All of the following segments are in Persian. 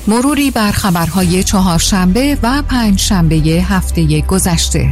مروری بر خبرهای چهارشنبه و پنجشنبه هفته گذشته.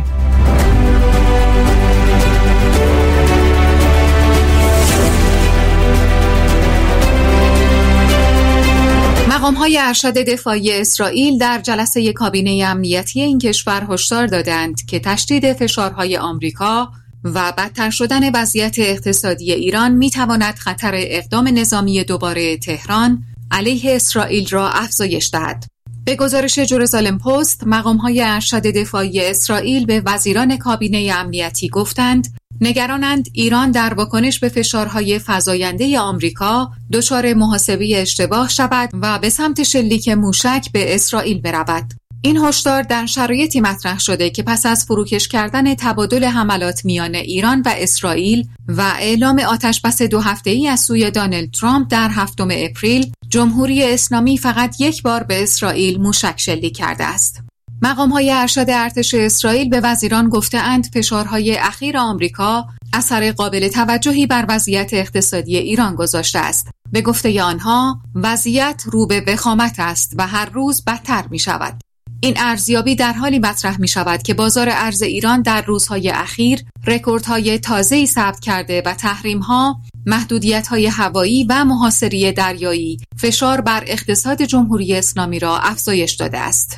مقام‌های ارشد دفاعی اسرائیل در جلسه کابینه امنیتی این کشور هشدار دادند که تشدید فشارهای آمریکا و بدتر شدن وضعیت اقتصادی ایران می‌تواند خطر اقدام نظامی دوباره تهران علیه اسرائیل را افزایش دهد. به گزارش جروزالم پست، مقام‌های ارشد دفاعی اسرائیل به وزیران کابینه امنیتی گفتند نگرانند ایران در واکنش به فشارهای فزاینده آمریکا دچار محاسبه اشتباه شود و به سمت شلیک موشک به اسرائیل برود. این هشدار در شرایطی مطرح شده که پس از فروکش کردن تبادل حملات میان ایران و اسرائیل و اعلام آتشبس 2 هفته‌ای از سوی دونالد ترامپ در 7 اپریل، جمهوری اسلامی فقط یک بار به اسرائیل موشک شلیک کرده است. مقام‌های ارشد ارتش اسرائیل به وزیران گفته‌اند فشارهای اخیر آمریکا اثر قابل توجهی بر وضعیت اقتصادی ایران گذاشته است. به گفته آنها، وضعیت رو به وخامت است و هر روز بدتر می‌شود. این ارزیابی در حالی مطرح می شود که بازار ارز ایران در روزهای اخیر رکوردهای تازه‌ای ثبت کرده و تحریم‌ها، محدودیت‌های هوایی و محاصره دریایی فشار بر اقتصاد جمهوری اسلامی را افزایش داده است.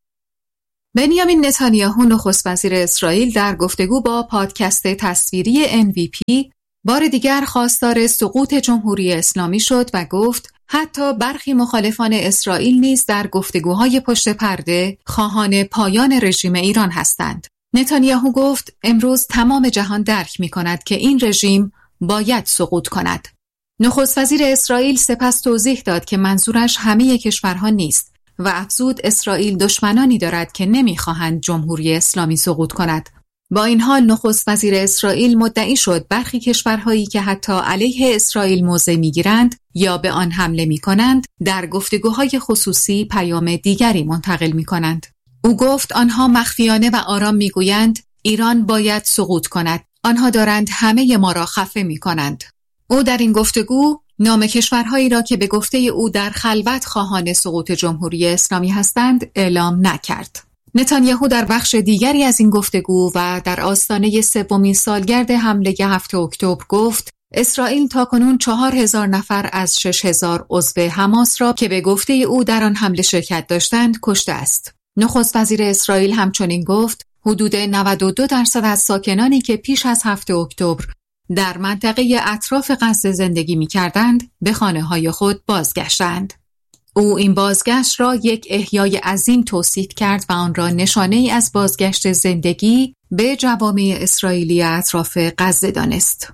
بنیامین نتانیاهو نخست وزیر اسرائیل در گفتگو با پادکست تصویری NVP بار دیگر خواستار سقوط جمهوری اسلامی شد و گفت حتی برخی مخالفان اسرائیل نیز در گفتگوهای پشت پرده خواهان پایان رژیم ایران هستند. نتانیاهو گفت امروز تمام جهان درک می‌کند که این رژیم باید سقوط کند. نخست وزیر اسرائیل سپس توضیح داد که منظورش همه کشورها نیست و افزود اسرائیل دشمنانی دارد که نمی‌خواهند جمهوری اسلامی سقوط کند. با این حال نخست وزیر اسرائیل مدعی شد برخی کشورهایی که حتی علیه اسرائیل موضع می‌گیرند یا به آن حمله می‌کنند در گفتگوهای خصوصی پیام دیگری منتقل می‌کنند. او گفت آنها مخفیانه و آرام می‌گویند ایران باید سقوط کند. آنها دارند همه ما را خفه می‌کنند. او در این گفتگو نام کشورهایی را که به گفته او در خلوت خواهان سقوط جمهوری اسلامی هستند اعلام نکرد. نتانیاهو در بخش دیگری از این گفتگو و در آستانه 3مین سالگرد حمله 7 اکتبر گفت اسرائیل تاکنون 4000 نفر از 6000 عضو حماس را که به گفته او در آن حمله شرکت داشتند کشته است. نخست وزیر اسرائیل همچنین گفت حدود 92% از ساکنانی که پیش از 7 اکتبر در منطقه اطراف غزه زندگی می‌کردند به خانه‌های خود بازگشتند. او این بازگشت را یک احیای عظیم توصیف کرد و آن را نشانه‌ای از بازگشت زندگی به جوامع اسرائیلی اطراف غزه دانست.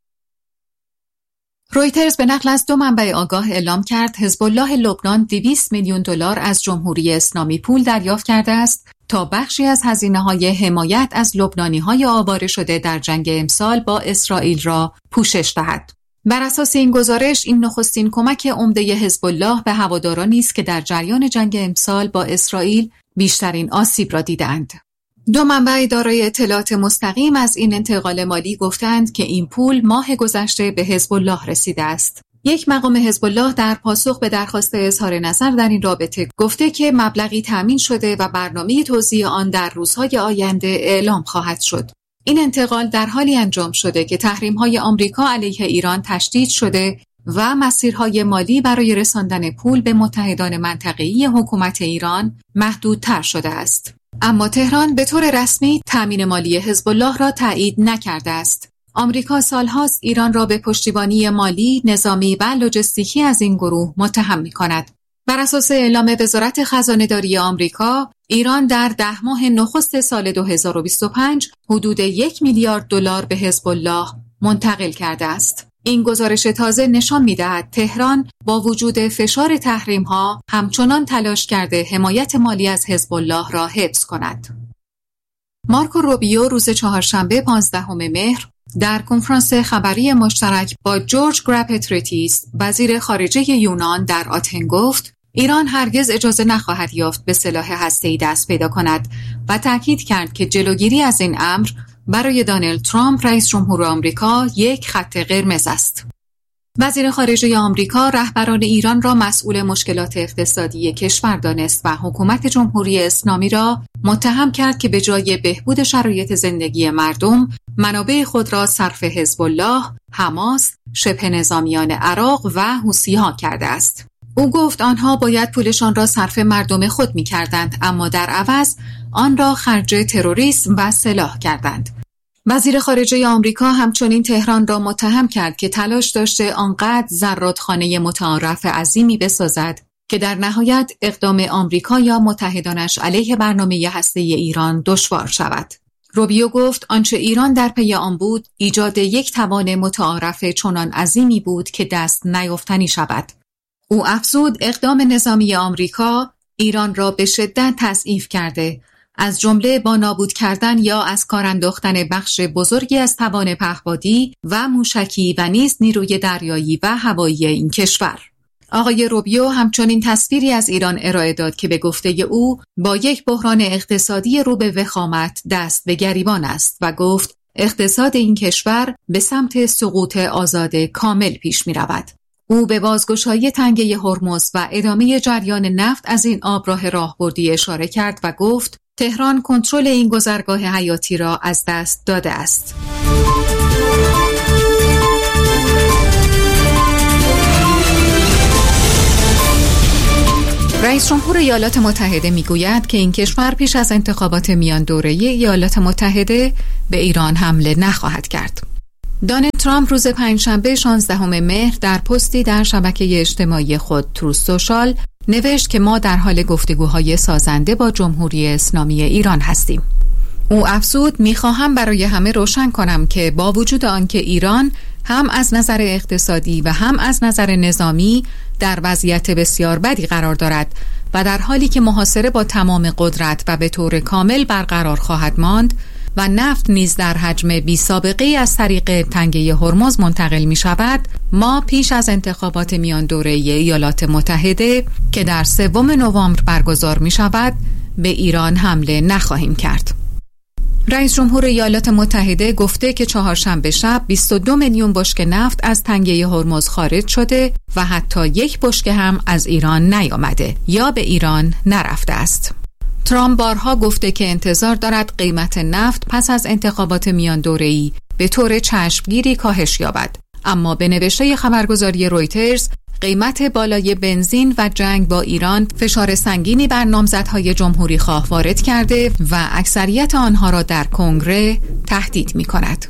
رویترز به نقل از 2 منبع آگاه اعلام کرد حزب الله لبنان $200 میلیون از جمهوری اسلامی پول دریافت کرده است تا بخشی از هزینه‌های حمایت از لبنانی‌های آواره شده در جنگ امسال با اسرائیل را پوشش دهد. بر اساس این گزارش این نخستین کمک عمده حزب الله به هوادارانی است که در جریان جنگ امسال با اسرائیل بیشترین آسیب را دیدند. 2 منبع دارای اطلاعات مستقیم از این انتقال مالی گفتند که این پول ماه گذشته به حزب الله رسیده است. یک مقام حزب الله در پاسخ به درخواست اظهار نظر در این رابطه گفته که مبلغی تامین شده و برنامه توزیع آن در روزهای آینده اعلام خواهد شد. این انتقال در حالی انجام شده که تحریم‌های آمریکا علیه ایران تشدید شده و مسیرهای مالی برای رساندن پول به متحدان منطقه‌ای حکومت ایران محدودتر شده است. اما تهران به طور رسمی تامین مالی حزب الله را تایید نکرده است. آمریکا سالهاست ایران را به پشتیبانی مالی، نظامی و لوجستیکی از این گروه متهم می‌کند. بر اساس اعلام وزارت خزانه‌داری آمریکا، ایران در 10 ماه نخست سال 2025 حدود $1 میلیارد به حزب الله منتقل کرده است. این گزارش تازه نشان می‌دهد تهران با وجود فشار تحریم‌ها همچنان تلاش کرده حمایت مالی از حزب الله را حفظ کند. مارکو روبیو روز چهارشنبه 15 مهر در کنفرانس خبری مشترک با جورج گراپتریتیس وزیر خارجه یونان در آتن گفت ایران هرگز اجازه نخواهد یافت به سلاح هسته‌ای دست پیدا کند و تاکید کرد که جلوگیری از این امر برای دونالد ترامپ رئیس جمهور آمریکا یک خط قرمز است. وزیر خارجه آمریکا رهبران ایران را مسئول مشکلات اقتصادی کشور دانست و حکومت جمهوری اسلامی را متهم کرد که به جای بهبود شرایط زندگی مردم، منابع خود را صرف حزب الله، حماس، شبه نظامیان عراق و حوثی‌ها کرده است. او گفت آنها باید پولشان را صرف مردم خود می‌کردند، اما در عوض آن را خرج تروریسم و سلاح کردند. وزیر خارجه آمریکا همچنین تهران را متهم کرد که تلاش داشته آنقدر زرادخانه متعارف عظیمی بسازد که در نهایت اقدام آمریکا یا متحدانش علیه برنامه هسته‌ای ایران دشوار شود. روبیو گفت آنچه ایران در پی آن بود ایجاد یک توان متعارف چنان عظیمی بود که دست نیافتنی شود. او افزود اقدام نظامی آمریکا ایران را به شدت تضعیف کرده، از جمله با نابود کردن یا از کار انداختن بخش بزرگی از توان پهپادی و موشکی و نیز نیروی دریایی و هوایی این کشور. آقای روبیو همچنین تصویری از ایران ارائه داد که به گفته او با یک بحران اقتصادی رو به وخامت دست به گریبان است و گفت اقتصاد این کشور به سمت سقوط آزاد کامل پیش می رود. او به بازگشایی تنگه هرمز و ادامه جریان نفت از این آبراه راهبردی اشاره کرد و گفت تهران کنترل این گذرگاه حیاتی را از دست داده است. رئیس جمهور ایالات متحده میگوید که این کشور پیش از انتخابات میان دوره‌ای ایالات متحده به ایران حمله نخواهد کرد. دونالد ترامپ روز پنجشنبه 16 مهر در پستی در شبکه اجتماعی خود تروث سوشال نوشت که ما در حال گفتگوهای سازنده با جمهوری اسلامی ایران هستیم. او افزود می‌خواهم برای همه روشن کنم که با وجود آنکه ایران هم از نظر اقتصادی و هم از نظر نظامی در وضعیت بسیار بدی قرار دارد و در حالی که محاصره با تمام قدرت و به طور کامل برقرار خواهد ماند و نفت نیز در حجم بی سابقه از طریق تنگه هرمز منتقل می شود، ما پیش از انتخابات میان دوره‌ای ایالات متحده که در 3 نوامبر برگزار می شود به ایران حمله نخواهیم کرد. رئیس جمهور ایالات متحده گفته که چهارشنبه شب 22 میلیون بشکه نفت از تنگه هرمز خارج شده و حتی یک بشکه هم از ایران نیامده یا به ایران نرفته است. ترامپ بارها گفته که انتظار دارد قیمت نفت پس از انتخابات میان دوره‌ای به طور چشمگیری کاهش یابد، اما به نوشته خبرگزاری رویترز قیمت بالای بنزین و جنگ با ایران فشار سنگینی بر نامزدهای جمهوری خواه وارد کرده و اکثریت آنها را در کنگره تهدید می کند.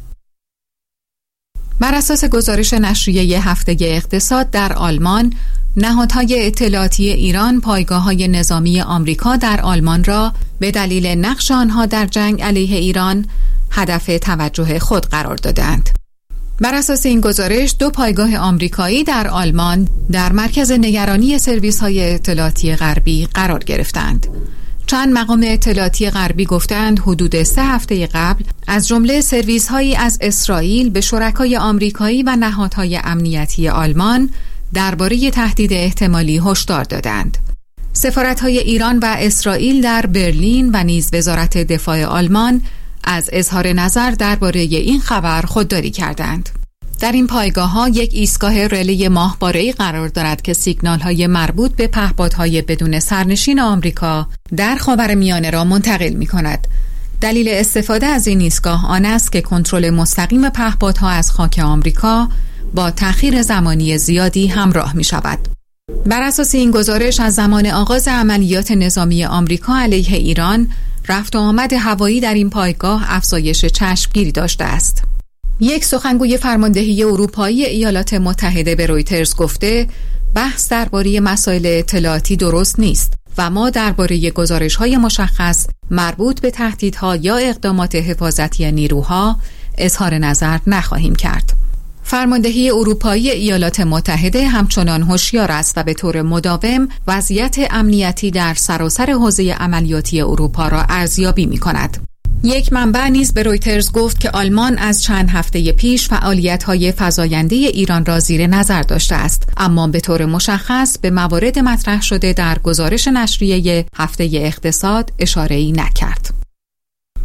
بر اساس گزارش نشریه هفته اقتصاد در آلمان، نهادهای اطلاعاتی ایران پایگاه‌های نظامی آمریکا در آلمان را به دلیل نقش آنها در جنگ علیه ایران هدف توجه خود قرار دادند. بر اساس این گزارش 2 پایگاه آمریکایی در آلمان در مرکز نگرانی سرویس‌های اطلاعاتی غربی قرار گرفتند. چند مقام اطلاعاتی غربی گفتند حدود 3 هفته قبل از جمله سرویس‌هایی از اسرائیل به شرکای آمریکایی و نهادهای امنیتی آلمان درباره تهدید احتمالی هشدار دادند. سفارت‌های ایران و اسرائیل در برلین و نیز وزارت دفاع آلمان از اظهار نظر درباره این خبر خودداری کردند. در این پایگاه‌ها یک ایستگاه رله ماهواره‌ای قرار دارد که سیگنال‌های مربوط به پهپادهای بدون سرنشین آمریکا در خاورمیانه را منتقل می‌کند. دلیل استفاده از این ایستگاه آن است که کنترل مستقیم پهپادها از خاک آمریکا با تأخیر زمانی زیادی همراه می‌شود. بر اساس این گزارش از زمان آغاز عملیات نظامی آمریکا علیه ایران، رفت و آمد هوایی در این پایگاه افزایش چشمگیری داشته است. یک سخنگوی فرماندهی اروپایی ایالات متحده به رویترز گفته بحث درباره مسائل اطلاعاتی درست نیست و ما درباره گزارش‌های مشخص مربوط به تهدیدها یا اقدامات حفاظتی نیروها اظهار نظر نخواهیم کرد. فرماندهی اروپایی ایالات متحده همچنان هوشیار است و به طور مداوم وضعیت امنیتی در سراسر حوزه عملیاتی اروپا را ارزیابی می‌کند. یک منبع نیز به رویترز گفت که آلمان از چند هفته پیش فعالیت‌های فزاینده ایران را زیر نظر داشته است، اما به طور مشخص به موارد مطرح شده در گزارش نشریه هفته اقتصاد اشاره‌ای نکرد.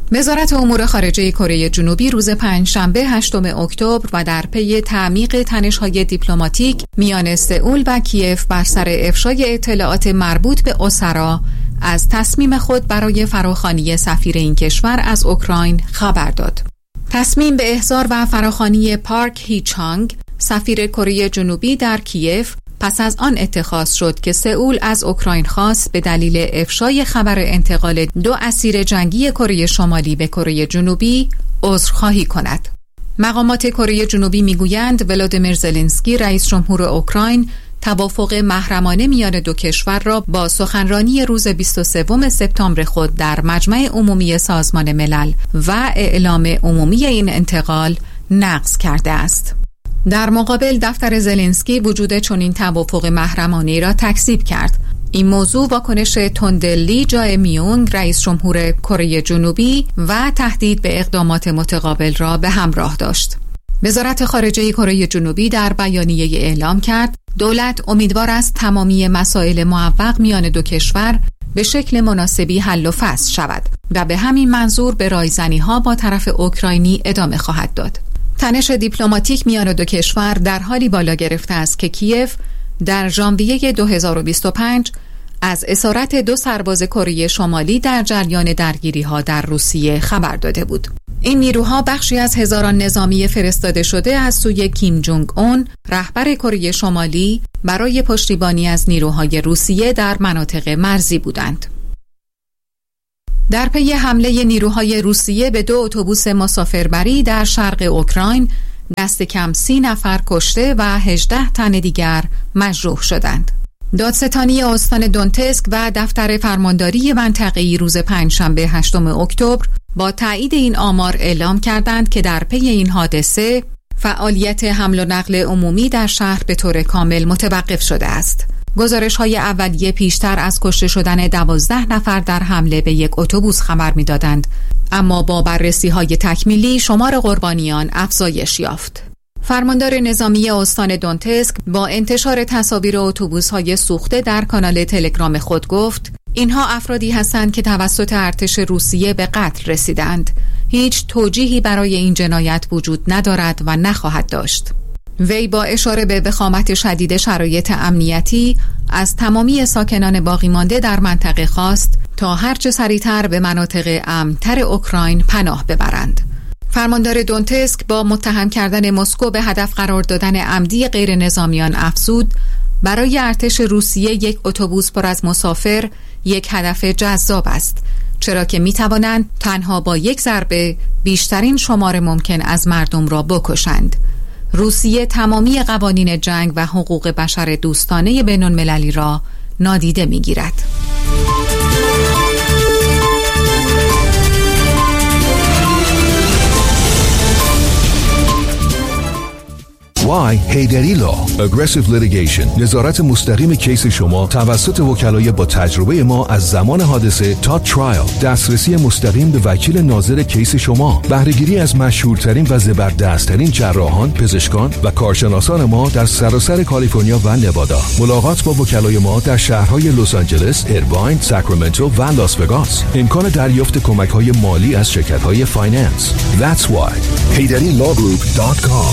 وزارت امور خارجه کره جنوبی روز پنجشنبه 8 اکتبر و در پی تعمیق تنش‌های دیپلماتیک میان سئول و کیف بر سر افشای اطلاعات مربوط به اسرا از تصمیم خود برای فراخوانی سفیر این کشور از اوکراین خبر داد. تصمیم به احضار و فراخوانی پارک هی چانگ سفیر کره جنوبی در کیف پس از آن اتخاذ شد که سئول از اوکراین خواست به دلیل افشای خبر انتقال 2 اسیر جنگی کره شمالی به کره جنوبی عذرخواهی کند. مقامات کره جنوبی میگویند ولادیمیر زلنسکی رئیس جمهور اوکراین توافق محرمانه میان 2 کشور را با سخنرانی روز 23 سپتامبر خود در مجمع عمومی سازمان ملل و اعلام عمومی این انتقال نقض کرده است. در مقابل دفتر زلنسکی وجود چنین توافق محرمانه را تکذیب کرد. این موضوع واکنش تند لی جای میونگ رئیس جمهور کره جنوبی و تهدید به اقدامات متقابل را به همراه داشت. وزارت خارجه کره جنوبی در بیانیه اعلام کرد دولت امیدوار است تمامی مسائل معوق میان 2 کشور به شکل مناسبی حل و فصل شود و به همین منظور به رایزنی‌ها با طرف اوکراینی ادامه خواهد داد. تنش دیپلماتیک میان 2 کشور در حالی بالا گرفته است که کیف در ژانویه 2025 از اسارت 2 سرباز کره شمالی در جریان درگیری‌ها در روسیه خبر داده بود. این نیروها بخشی از هزاران نظامی فرستاده شده از سوی کیم جونگ اون رهبر کره شمالی برای پشتیبانی از نیروهای روسیه در مناطق مرزی بودند. در پی حمله نیروهای روسیه به 2 اتوبوس مسافربری در شرق اوکراین دست کم 30 نفر کشته و 18 تن دیگر مجروح شدند. دادستانی استان دونتسک و دفتر فرمانداری منطقه‌ای روز پنجشنبه 8 اکتبر با تایید این آمار اعلام کردند که در پی این حادثه فعالیت حمل و نقل عمومی در شهر به طور کامل متوقف شده است. گزارش‌های اولیه پیشتر از کشته شدن 12 نفر در حمله به 1 اتوبوس خبر می‌دادند، اما با بررسی‌های تکمیلی شمار قربانیان افزایش یافت. فرماندار نظامی استان دونتسک با انتشار تصاویر اتوبوس‌های سوخته در کانال تلگرام خود گفت: اینها افرادی هستند که توسط ارتش روسیه به قتل رسیدند. هیچ توجیهی برای این جنایت وجود ندارد و نخواهد داشت. وی با اشاره به وخامت شدید شرایط امنیتی از تمامی ساکنان باقی مانده در منطقه خواست تا هرچه سریعتر به مناطق امن‌تر اوکراین پناه ببرند. فرماندار دونتسک با متهم کردن مسکو به هدف قرار دادن عمدی غیر نظامیان افزود: برای ارتش روسیه 1 اتوبوس پر از مسافر 1 هدف جذاب است، چرا که می توانند تنها با 1 ضربه بیشترین شمار ممکن از مردم را بکشند. روسیه تمامی قوانین جنگ و حقوق بشر دوستانه بین‌المللی را نادیده می گیرد. Why هیدری لا Aggressive Litigation نظارت مستقیم کیس شما توسط وکلای با تجربه ما از زمان حادثه تا ترایل، دسترسی مستقیم به وکیل ناظر کیس شما، بهره‌گیری از مشهورترین و زبردستترین جراحان، پزشکان و کارشناسان ما در سراسر کالیفرنیا و نوادا. ملاقات با وکلای ما در شهرهای لس آنجلس، ایرواین، ساکرامنتو و لاس وگاس. امکان دریافت کمک‌های مالی از شرکت‌های فایننس. That's why HeyDaddyLawGroup.com.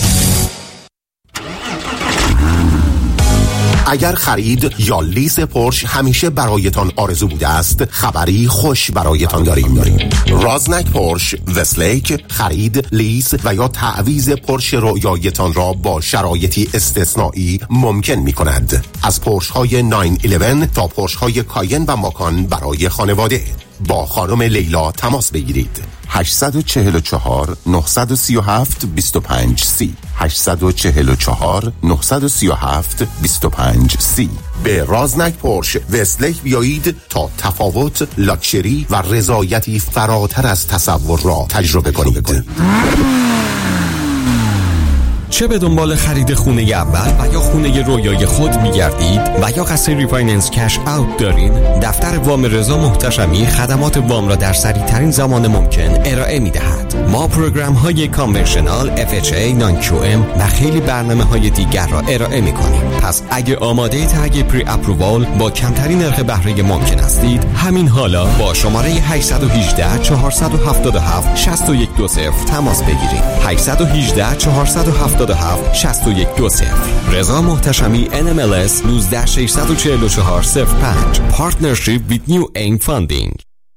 اگر خرید یا لیز پورش همیشه برایتان آرزو بوده است، خبری خوش برایتان داریم. رازنک پورش وستلیک خرید، لیز و یا تعویض پورش رویایتان را با شرایطی استثنایی ممکن می کند. از پورش های 911 تا پورش های کاین و ماکان برای خانواده. با خانم لیلا تماس بگیرید. 844 937 25 30 844 937 25 30. به رازنک پورش وستلیک بیایید تا تفاوت، لاکچری و رضایتی فراتر از تصور را تجربه کنید. چه به دنبال خرید خونه اول و یا خونه رویای خود می‌گردید و یا قصد ریفایننس کش اوت دارین، دفتر وام رضا محتشمی خدمات وام را در سریع‌ترین زمان ممکن ارائه می‌دهد. ما پروگرام‌های کانونشنال، FHA، نان QM و خیلی برنامه‌های دیگر را ارائه می‌کنیم. پس اگه آماده تگ پری اپرووال با کمترین نرخ بهره ممکن هستید، همین حالا با شماره 818 477 6120 تماس بگیرید. 818 477 6120. رضا محتشمی NMLS 1964405. Partnership with New Aim Funding.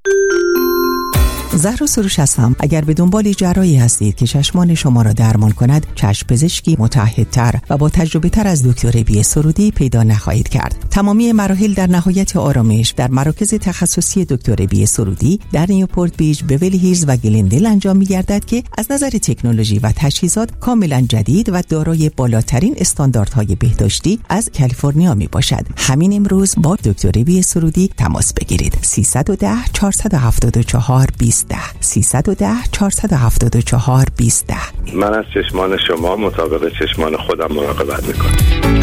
زهرا سروش هستم. اگر به دنبال جراحی هستید که چشمان شما را درمان کند، چشم پزشکی متعهدتر و با تجربه تر از دکتر بی سرودی پیدا نخواهید کرد. تمامی مراحل در نهایت آرامش در مراکز تخصصی دکتر بی سرودی در نیوپورت بیچ، بیولی هیلز و گلندل انجام می‌گردد که از نظر تکنولوژی و تجهیزات کاملا جدید و دارای بالاترین استانداردهای بهداشتی از کالیفرنیا میباشد. همین امروز با دکتر بی سرودی تماس بگیرید. 310 474 20 310 474 20. من از چشمان شما مطابق چشمان خودم مراقبت میکنم.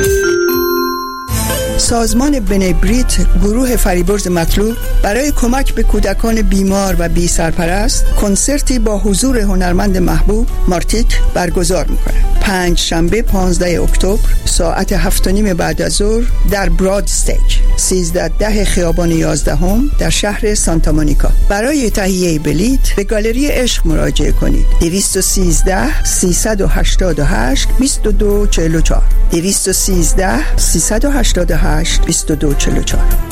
سازمان بنبریت گروه فریبرز مطلوب برای کمک به کودکان بیمار و بی سرپرست کنسرتی با حضور هنرمند محبوب مارتیک برگزار میکنه. 5 شنبه 15 اکتبر ساعت 7:30 بعد از ظهر در براد استیج 1310 خیابان 11 در شهر سانتا مونیکا. برای تهیه بلیط به گالری عشق مراجعه کنید. 213 388 2244 213 388 2244.